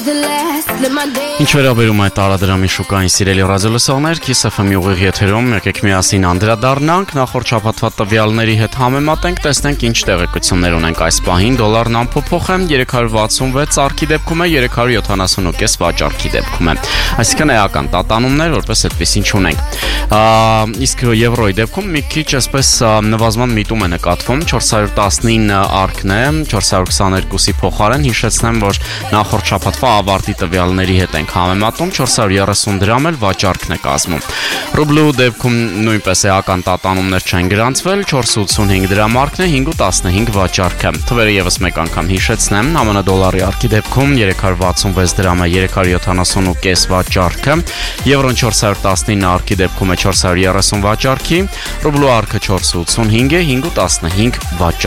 Ինչ վերաբերում է տարադրամի շուկային սիրելի ռադիոլսողներ, Kiss FM-ի ուղիղ եթերում եկեք միասին անդրադառնանք, նախորդ շաբաթվա տվյալների հետ համեմատենք, տեսնենք ինչ տեղեկություններ ունենք այս պահին։ Դոլարն անփոփոխ է, 366 արկի դեպքում է, 370.5 վաճառքի դեպքում է։ Այսինքն էական տատանումներ որպես այդպեսին չունենք։ Իսկ եվրոյի դեպքում մի քիչ այսպես նվազման միտում է նկատվում, 419 արկն է, 422-ի փոխարեն հիշեցնեմ, որ նախորդ շաբաթվա ավարտի տվյալների հետ ենք համեմատում, 430 դրամ էլ վաճառքն է կազմում։ Ռուբլու դեպքում նույնպես էական տատանումներ չեն գրանցվել, 485 դրամարկն է, 5.15 վաճառքը։ Թվերը եւս մեկ անգամ հիշեցնեմ, ԱՄՆ դոլարի արկի դեպքում 366 դրամ է, 370.5 վաճառքը, եվրոն 419 արկի դեպքում է 430 վաճառքի, ռուբլու արկը 485 է, 5.15 վաճառք։